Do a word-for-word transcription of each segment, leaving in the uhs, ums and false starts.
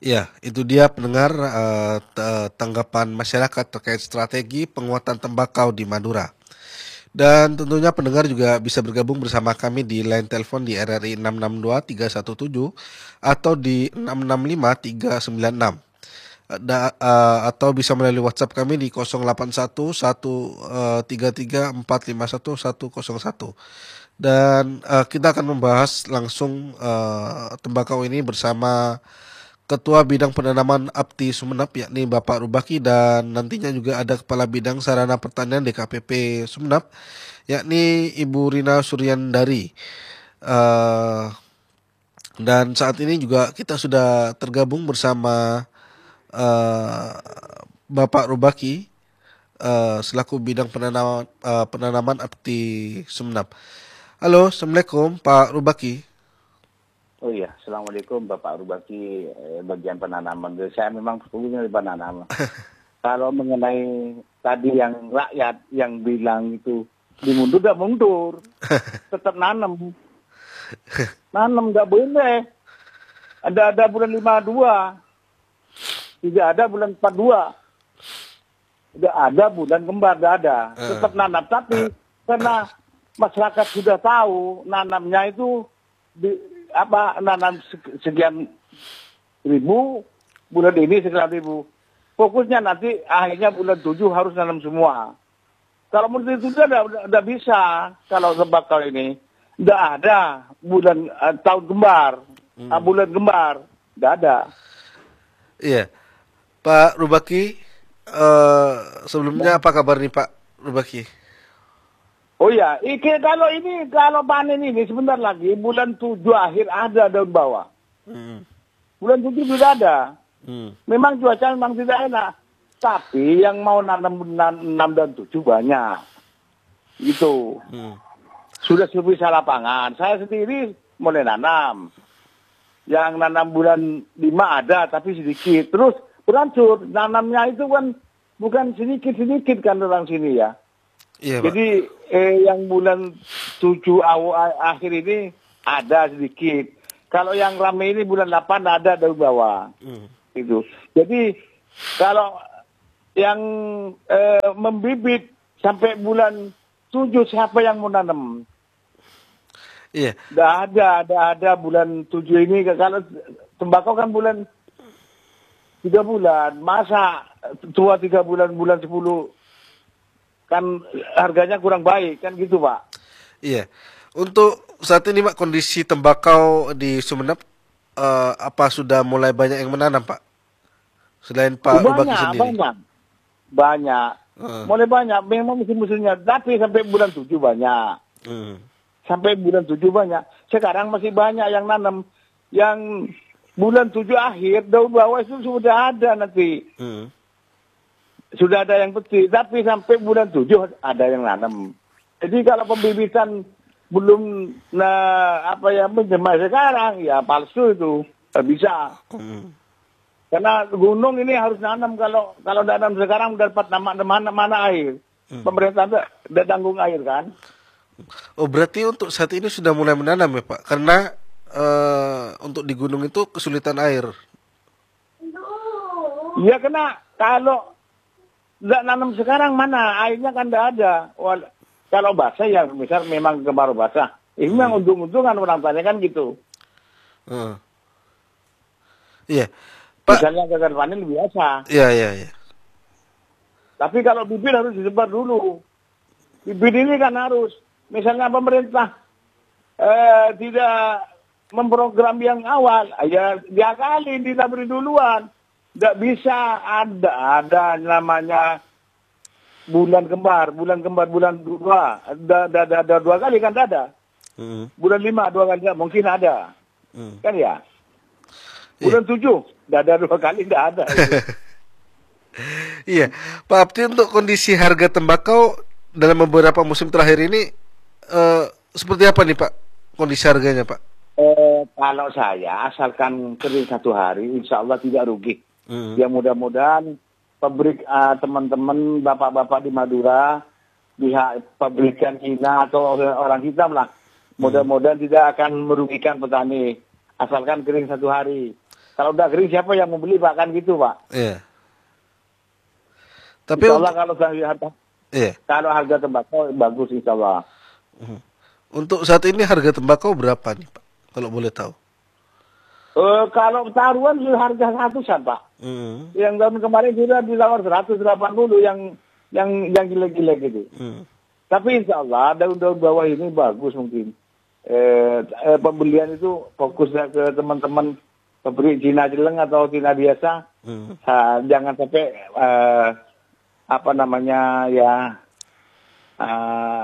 Ya, itu dia pendengar eh, te- tanggapan masyarakat terkait strategi penguatan tembakau di Madura. Dan tentunya pendengar juga bisa bergabung bersama kami di line telepon di R R I enam enam dua tiga satu tujuh atau di enam enam lima tiga sembilan enam. Da, eh, atau bisa melalui WhatsApp kami di nol delapan satu satu tiga tiga empat lima satu satu nol satu. Dan eh, kita akan membahas langsung eh, tembakau ini bersama Ketua Bidang Penanaman APTI Sumeneb yakni Bapak Rubaki, dan nantinya juga ada Kepala Bidang Sarana Pertanian D K P P Sumeneb yakni Ibu Rina Suryandari. Eh, dan saat ini juga kita sudah tergabung bersama eh, Bapak Rubaki eh, selaku Bidang Penanaman eh, Penanaman APTI Sumeneb. Halo, Assalamualaikum Pak Rubaki. Oh iya, Assalamualaikum Bapak Rubaki, eh, bagian penanaman. Saya memang sebelumnya di penanaman. Kalau mengenai tadi yang rakyat yang bilang itu dimundur, tidak mundur. Tetap nanam. Nanam nggak boleh. Ada ada bulan lima dua, tidak ada bulan empat dua. Tidak ada bulan kembar, tidak ada. Tetap nanam. Tapi karena masyarakat sudah tahu nanamnya itu di, apa nanam sekian ribu, bulan ini sekian ribu. Fokusnya nanti akhirnya bulan tujuh harus nanam semua. Kalau menurut itu udah, udah bisa. Kalau tembakau ini udah ada bulan uh, tahun kembar, hmm. uh, bulan kembar, udah ada. Iya, Pak Rubaki, uh, sebelumnya apa kabar nih Pak Rubaki? Oh ya, iki, kalau ini kalau panen ini sebentar lagi bulan tujuh akhir ada daun bawah. Hmm. Bulan tujuh sudah ada. Hmm. Memang cuaca memang tidak enak, tapi yang mau nanam enam dan tujuh banyak. Itu hmm. sudah bisa lapangan. Saya sendiri mulai nanam. Yang nanam bulan lima ada, tapi sedikit. Terus beransur nanamnya itu kan bukan sedikit-sedikit kan orang sini ya. Iya, jadi eh, yang bulan tujuh awal akhir ini ada sedikit. Kalau yang ramai ini bulan delapan ada dari bawah. Hmm. Itu. Jadi kalau yang eh, membibit sampai bulan tujuh siapa yang mau nanam? Iya. Tidak ada, ada ada bulan tujuh ini. Kalau tembakau kan bulan tiga bulan. Masa tua tiga bulan, bulan sepuluh kan harganya kurang baik, kan gitu Pak. Iya. Untuk saat ini Pak, kondisi tembakau di Sumeneb uh, apa sudah mulai banyak yang menanam Pak? Selain Pak Rubaki sendiri. Banyak, banyak. Uh. Mulai banyak, memang musim-musimnya. Tapi sampai bulan tujuh banyak. Uh. Sampai bulan tujuh banyak. Sekarang masih banyak yang nanam. Yang bulan tujuh akhir, daun bawah itu sudah ada nanti. Uh. Sudah ada yang petik, tapi sampai bulan tujuh ada yang nanam. Jadi kalau pembibitan belum nah, apa ya menjemah sekarang, ya palsu itu, tidak bisa. Hmm. Karena gunung ini harus nanam, kalau kalau nanam sekarang dapat nama mana mana air. Hmm. Pemerintah tidak tanggung air kan. Oh berarti untuk saat ini sudah mulai menanam ya Pak? Karena uh, untuk di gunung itu kesulitan air. Iya, karena kalau nggak nanam sekarang mana airnya kan tidak ada. Wal kalau basah ya misal memang kemarau basah. Ini memang hmm. untung-untungan orang tanya kan gitu. Uh. Iya. Pak. Misalnya gagal panen biasa. Iya iya iya. Tapi kalau bibit harus disebar dulu. Bibit ini kan harus, misalnya pemerintah eh, tidak memprogram yang awal, ya diakalin, tidak beri duluan. Tidak bisa ada ada namanya bulan kembar, bulan kembar bulan dua, ada ada, ada dua kali kan ada. Mm. Bulan lima dua kali mungkin ada, mm. kan ya. Bulan yeah. tujuh, tidak ada dua kali, tidak ada. Iya, Pak Abdi, untuk kondisi harga tembakau dalam beberapa musim terakhir ini uh, seperti apa nih Pak? Kondisi harganya Pak? Eh, kalau saya asalkan kering satu hari, insya Allah tidak rugi. Hmm. Ya mudah-mudahan pabrik uh, teman-teman bapak-bapak di Madura, pihak pabrikan Cina atau orang hitam lah, mudah-mudahan hmm. tidak akan merugikan petani asalkan kering satu hari. Kalau udah kering siapa yang mau beli Pak, kan gitu Pak. Iya. Tapi Insya Allah untuk, kalau harga, iya. kalau harga tembakau bagus insya Allah. Untuk saat ini harga tembakau berapa nih Pak? Kalau boleh tahu. Uh, kalau taruhan sudah harga ratusan Pak. Hmm. Yang tahun kemarin sudah di lawan seratus delapan puluh yang yang yang gila-gila gitu. Hmm. Tapi insya Allah daun-daun bawah ini bagus mungkin. Eh, eh, pembelian itu fokusnya ke teman-teman pemberi Cina jeleng atau Cina biasa. Hmm. Uh, jangan sampai uh, apa namanya ya uh,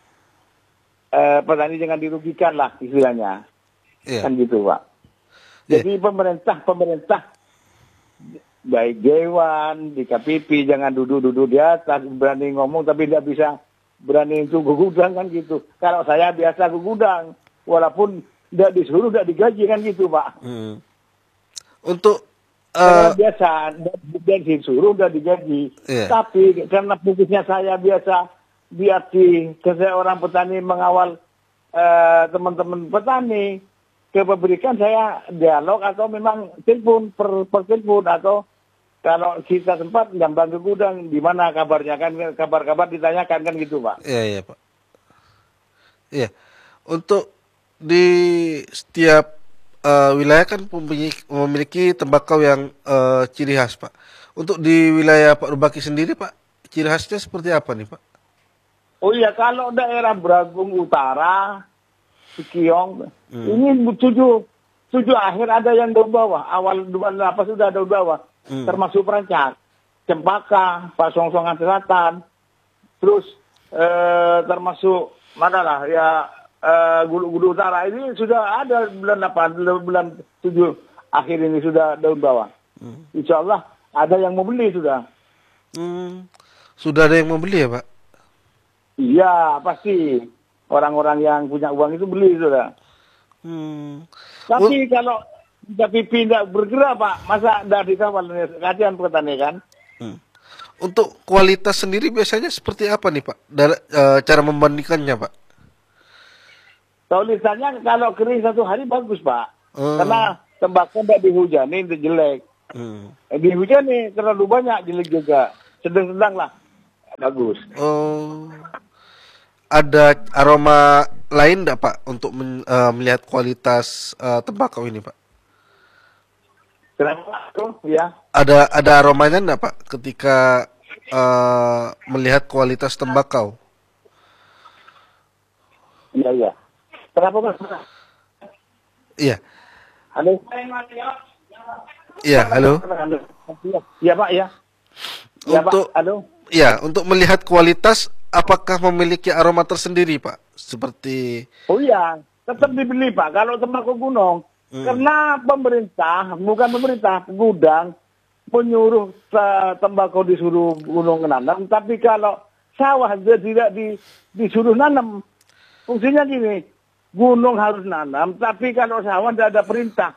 uh, petani jangan dirugikan lah istilahnya. Iya. Kan gitu Pak. Jadi pemerintah pemerintah baik Dewan di K P P jangan duduk-duduk di atas berani ngomong tapi tidak bisa berani itu gudang kan gitu. Kalau saya biasa gudang walaupun tidak disuruh tidak digaji kan gitu Pak. Hmm. Untuk Karena uh, biasa dan disuruh udah digaji. Iya. Tapi karena fokusnya saya biasa biati ke seorang petani mengawal eh, teman-teman petani ke pemberikan saya dialog atau memang telepon per, per telepon atau kalau kita sempat nyambang ke gudang di mana kabarnya kan kabar-kabar ditanyakan kan gitu Pak. Iya, iya Pak. Iya. Untuk di setiap uh, wilayah kan memiliki, memiliki tembakau yang uh, ciri khas Pak. Untuk di wilayah Pak Rubaki sendiri Pak, ciri khasnya seperti apa nih Pak? Oh iya, kalau daerah Bragung Utara, Sikiong, hmm. ini tujuh, tujuh akhir ada yang daun bawah. Awal apa sudah daun bawah, hmm. termasuk Perancak, Cempaka, Pasongsongan Selatan, terus eh, termasuk mana lah ya eh, Gulu-Gulu Utara ini sudah ada bulan delapan, bulan tujuh akhir ini sudah daun bawah. Hmm. Insya Allah ada yang mau beli sudah. Hmm. Sudah ada yang mau beli ya Pak? Iya pasti. Orang-orang yang punya uang itu beli sudah. Hmm. Tapi uh. kalau K P P tidak bergerak Pak, masa tidak dikawal? Kasihan petani kan. Hmm. Untuk kualitas sendiri biasanya seperti apa nih Pak? Dar uh, cara membandingkannya Pak? Tulisannya kalau kering satu hari bagus Pak. Hmm. Karena tembakau tidak dihujani, itu jelek. Hmm. Dihujani terlalu banyak, jelek juga. Sedang-sedang lah, bagus. Oh. Ada aroma lain enggak Pak untuk men, uh, melihat kualitas uh, tembakau ini Pak? Kenapa? Oh, ya. Ada ada aromanya enggak Pak ketika uh, melihat kualitas tembakau? Iya iya. Kenapa Mas? Iya. Halo. Iya, halo. Iya Pak ya. Ya, untuk Pak, halo. Ya, untuk melihat kualitas apakah memiliki aroma tersendiri, Pak? Seperti Oh iya, tetap dibeli, Pak. Kalau tembakau gunung, hmm. karena pemerintah, bukan pemerintah, gudang menyuruh tembakau disuruh gunung nanam, tapi kalau sawah dia tidak di, disuruh nanam. Fungsinya gini, gunung harus nanam, tapi kalau sawah tidak ada perintah.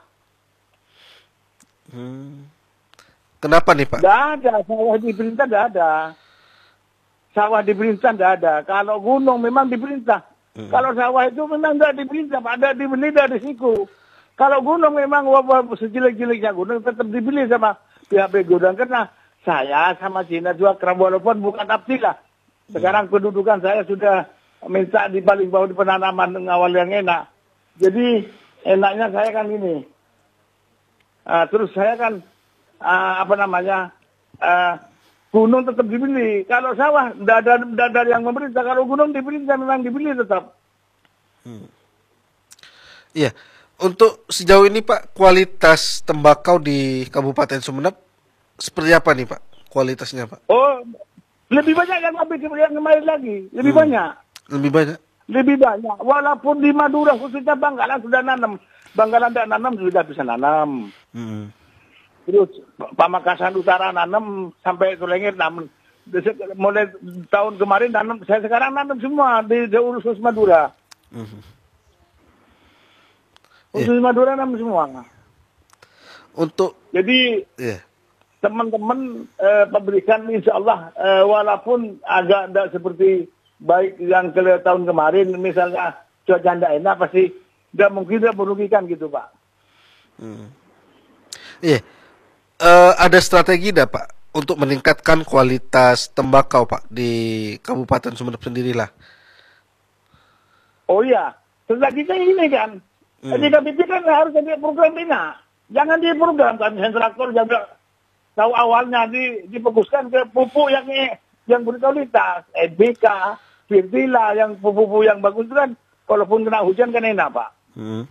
Hmm. Kenapa nih Pak? Tidak ada, sawah diperintah tidak ada. Sawah diperintah tidak ada. Kalau gunung memang diperintah. Hmm. Kalau sawah itu memang tidak diperintah, Pak. Ada dibeli dari siku. Kalau gunung memang wabah sejelek-jeleknya gunung tetap dibeli sama pihak gudang. Karena saya sama Cina juga kerap walaupun bukan abdi lah. Sekarang kedudukan saya sudah minta di paling bawah di penanaman awal yang enak. Jadi enaknya saya kan ini. Uh, terus saya kan uh, apa namanya uh, gunung tetap dibeli. Kalau sawah tidak ada, ada yang memerintah. Kalau gunung diperintah memang dibeli tetap. Hmm. Iya. Untuk sejauh ini Pak, kualitas tembakau di Kabupaten Sumeneb seperti apa nih Pak? Kualitasnya Pak? Oh, lebih banyak yang lebih yang kemarin lagi. Lebih hmm. banyak. Lebih banyak? Lebih banyak. Walaupun di Madura khususnya Bangkalan sudah nanam. Bangkalan tidak nanam sudah bisa nanam. Hmm. Terus Pamekasan Utara nanam sampai Tulengir nanam. Mulai tahun kemarin nanam, saya sekarang nanam semua di urus Madura. Hmm. Urus yeah. Madura nanam semua. Untuk jadi yeah. teman-teman eh, pemberikan insya Allah eh, walaupun agak tidak seperti baik yang ke tahun kemarin, misalnya cuaca tidak enak pasti tidak mungkin tidak merugikan gitu Pak. Hmm. Iya. Eh, ada strategi dah Pak untuk meningkatkan kualitas tembakau Pak di Kabupaten Sumeneb sendirilah. Oh iya, setelah kita ini kan, Hmm. di K B P kan harus ada program bina. Jangan di program kan, traktor jaga tahu awalnya di difokuskan ke pupuk yang yang berkualitas, N B K, Firtila, yang pupuk yang bagus itu kan, walaupun kena hujan kan enak Pak. Hmm.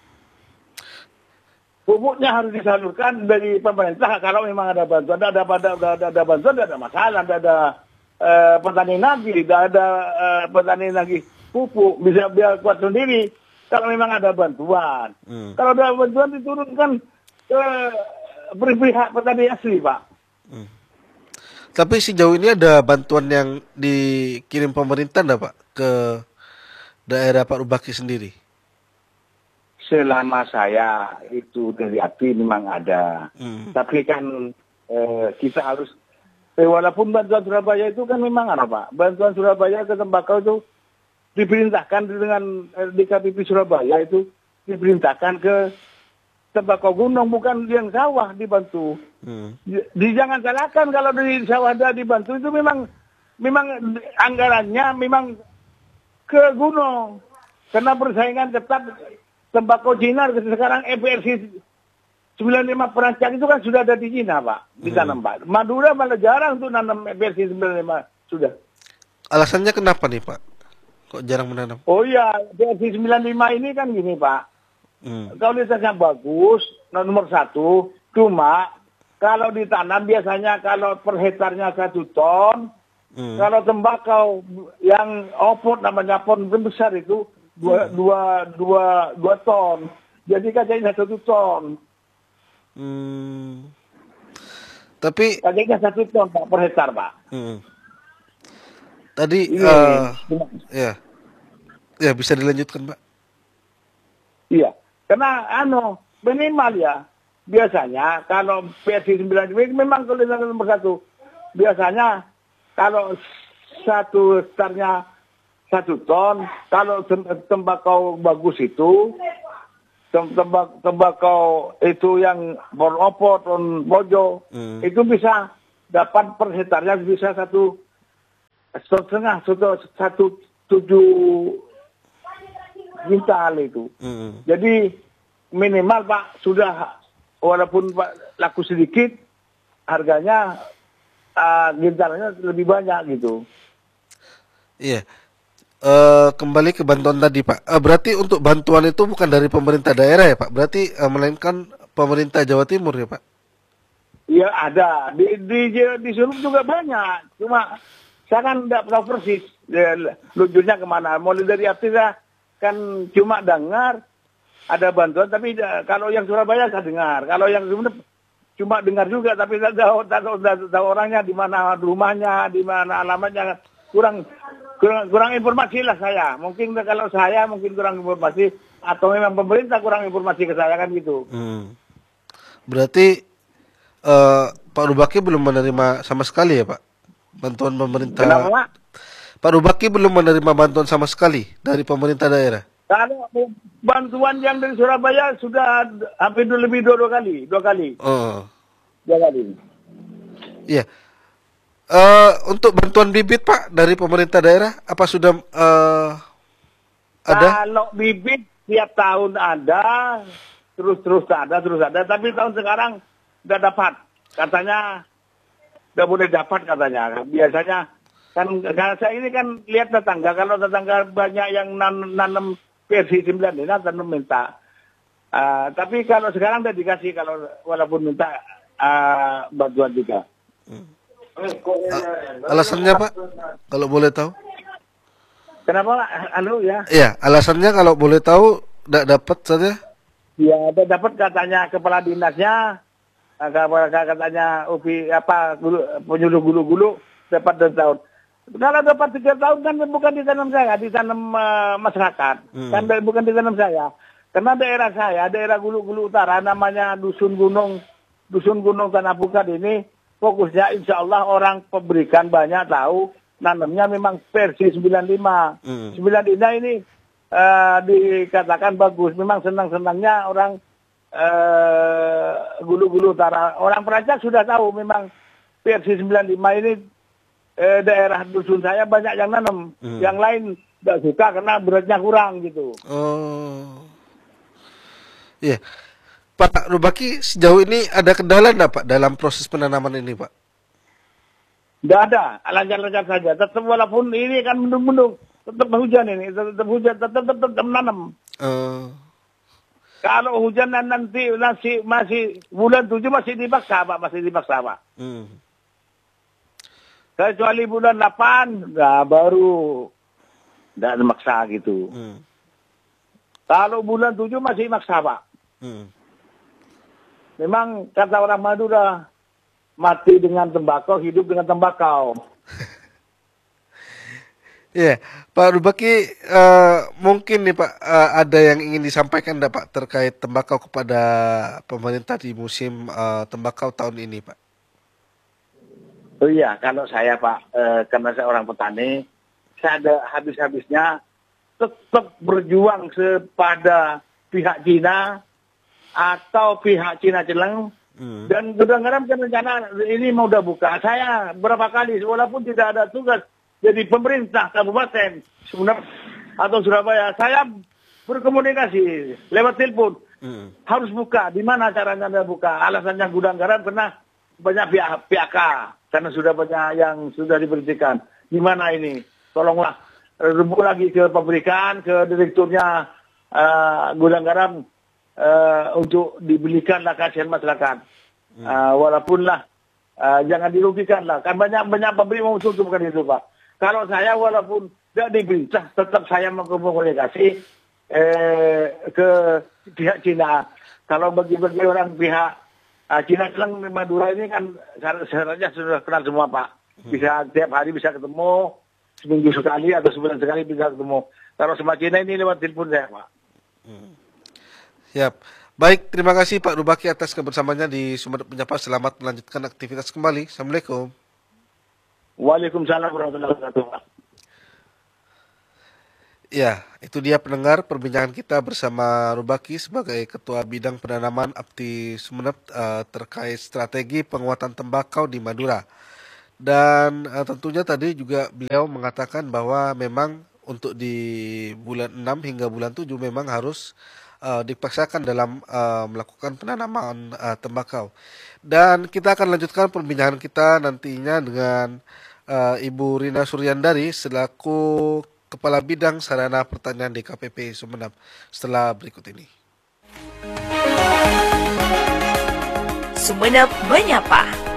Pupuknya harus disalurkan dari pemerintah kalau memang ada bantuan, ada ada ada, ada, ada bantuan, tidak ada masalah, tidak ada uh, petani lagi, tidak ada uh, petani lagi pupuk bisa biar kuat sendiri. Kalau memang ada bantuan, hmm. kalau ada bantuan diturunkan ke berpihak petani asli, Pak. Hmm. Tapi sejauh ini ada bantuan yang dikirim pemerintah enggak Pak ke daerah Pak Rubaki sendiri? Selama saya itu dari api memang ada, hmm. tapi kan eh, kita harus, eh, walaupun bantuan Surabaya itu kan memang ada Pak, bantuan Surabaya ke tembakau itu diperintahkan dengan eh, D K P P Surabaya itu diperintahkan ke tembakau gunung, bukan yang sawah dibantu. Hmm. Di, di jangan salahkan kalau di sawah ada dibantu itu memang memang anggarannya memang ke gunung karena persaingan ketat. Tembakau Cina sekarang E P R C sembilan puluh lima perancang itu kan sudah ada di Cina Pak, ditanam Pak. Madura malah jarang tuh nanam E P R C sembilan puluh lima sudah. Alasannya kenapa nih Pak? Kok jarang menanam? Oh iya, E P R C sembilan puluh lima ini kan gini Pak. Hmm. Kualitasnya bagus, nomor satu. Cuma kalau ditanam biasanya kalau per hektarnya satu ton. Hmm. Kalau tembakau yang opot namanya pon besar itu dua, hmm. dua, dua, dua ton. Jadi kacanya satu ton. Hmm. Tapi kacanya satu ton Pak per hektar Pak. Hmm. Tadi ini, uh, ya, ya bisa dilanjutkan Pak. Iya, karena ano minimal ya biasanya kalau P S C sembilan ini memang kualitas nomor satu. Biasanya kalau satu hektarnya satu ton, kalau tembakau bagus itu, tembak, tembakau itu yang beropot, on bojo, hmm. itu bisa dapat per hektarnya bisa satu setengah, satu, satu tujuh kintal itu. Hmm. Jadi minimal Pak sudah, walaupun Pak laku sedikit, harganya uh, kintalnya lebih banyak gitu. Iya. Uh, kembali ke bantuan tadi Pak. Uh, berarti untuk bantuan itu bukan dari pemerintah daerah ya Pak? Berarti uh, melainkan pemerintah Jawa Timur ya Pak? Iya ada. Di di di Sumeneb juga banyak. Cuma saya kan tidak tahu persis ya, lucunya kemana. Mulai dari Aptira kan cuma dengar ada bantuan, tapi kalau yang Surabaya saya dengar. Kalau yang Sumeneb cuma dengar juga, tapi tidak tahu, tahu, tahu, tahu orangnya di mana rumahnya, di mana alamatnya. Kurang kurang kurang informasi lah saya. Mungkin kalau saya mungkin kurang informasi atau memang pemerintah kurang informasi ke saya kan gitu. Hmm. Berarti uh, Pak Rubaki belum menerima sama sekali ya Pak bantuan pemerintah. Kenapa? Pak Rubaki belum menerima bantuan sama sekali dari pemerintah daerah. Kalau bantuan yang dari Surabaya sudah hampir lebih dua, dua kali, dua kali. Oh. Dua kali. Iya. Uh, untuk bantuan bibit Pak dari pemerintah daerah apa sudah uh, ada? Kalau bibit tiap tahun ada, terus-terus ada, terus ada. Tapi tahun sekarang udah dapat, katanya udah boleh dapat katanya. Biasanya kan karena saya ini kan lihat tetangga, kalau tetangga banyak yang nan nanam P R C sembilan ini tanam minta. Uh, tapi kalau sekarang udah dikasih kalau walaupun minta uh, bantuan juga. Hmm. Alasannya Pak, kalau boleh tahu? Kenapa, anu ya? Iya, alasannya kalau boleh tahu, tidak dapat saja? Ya, dapat katanya kepala dinasnya, katanya upi apa penyuluh gulu-gulu dapat dua tahun. Kalau dapat tiga tahun kan bukan ditanam saya, ditanam uh, masyarakat, hmm. kan bukan ditanam saya. Karena daerah saya, daerah Gulu-Gulu Utara, namanya Dusun Gunung, Dusun Gunung Tanah Pukat ini. Fokusnya insya Allah orang pemberikan banyak tahu nanamnya memang versi sembilan puluh lima. Hmm. sembilan puluh lima ini uh, dikatakan bagus. Memang senang-senangnya orang uh, Gulu-Gulu Utara. Orang Perancak sudah tahu memang P R C sembilan puluh lima ini eh, daerah dusun saya banyak yang nanam. Hmm. Yang lain tidak suka karena beratnya kurang gitu. Oh. Iya. Yeah. Pak Rubaki, sejauh ini ada kendala enggak Pak dalam proses penanaman ini Pak? Tidak ada, lancar-lancar saja. Tetap walaupun ini kan mendung-mendung, tetap hujan ini, tetap hujan, tetap tetap, tetap menanam. Uh. Kalau hujan nanti masih masih bulan tujuh masih dipaksa Pak, masih dipaksa Pak. Hmm. Kecuali bulan delapan, nah baru tidak maksa gitu. Hmm. Kalau bulan tujuh masih maksa Pak. Hmm. Memang kata orang Madura, mati dengan tembakau, hidup dengan tembakau. Ya, Pak Rubaki, uh, mungkin nih Pak, uh, ada yang ingin disampaikan enggak Pak terkait tembakau kepada pemerintah di musim uh, tembakau tahun ini Pak? Oh iya, kalau saya Pak, uh, karena saya orang petani, saya ada habis-habisnya tetap berjuang kepada pihak Cina atau pihak Cina Celeng. Hmm. Dan Gudang Garam kan rencana ini mau udah buka. Saya berapa kali, walaupun tidak ada tugas jadi pemerintah kabupaten Sumeneb atau Surabaya, saya berkomunikasi lewat telepon. Hmm. Harus buka. Di mana caranya anda buka? Alasannya Gudang Garam karena banyak pihak P H K karena sudah banyak yang sudah diberhentikan. Di mana ini? Tolonglah rebut lagi ke pabrikan, ke direkturnya uh, Gudang Garam. Uh, untuk dibelikanlah kasihan masyarakat, hmm. uh, walaupun lah uh, jangan dirugikan lah, kan banyak banyak pabrik mau tutup kan itu Pak. Kalau saya walaupun tidak diperintah, tetap saya mengkomunikasi eh, ke pihak Cina. Kalau bagi-bagi orang pihak uh, Cina Celeng Madura ini kan sebenarnya sudah kenal semua Pak. Bisa tiap hari bisa ketemu, seminggu sekali atau sebulan sekali bisa ketemu. Kalau sama Cina ini lewat telepon saya Pak. Hmm. Siap. Baik, terima kasih Pak Rubaki atas kebersamaannya di Sumeneb Menyapa. Selamat melanjutkan aktivitas kembali. Assalamualaikum. Waalaikumsalam warahmatullahi wabarakatuh. Ya, itu dia pendengar perbincangan kita bersama Rubaki sebagai Ketua Bidang Penanaman Apti Sumeneb uh, terkait strategi penguatan tembakau di Madura. Dan uh, tentunya tadi juga beliau mengatakan bahwa memang untuk di bulan enam hingga bulan tujuh memang harus Uh, dipaksakan dalam uh, melakukan penanaman uh, tembakau. Dan kita akan lanjutkan perbincangan kita nantinya dengan uh, Ibu Rina Suryandari selaku Kepala Bidang Sarana Pertanian D K P P Sumeneb setelah berikut ini. Sumeneb Menyapa.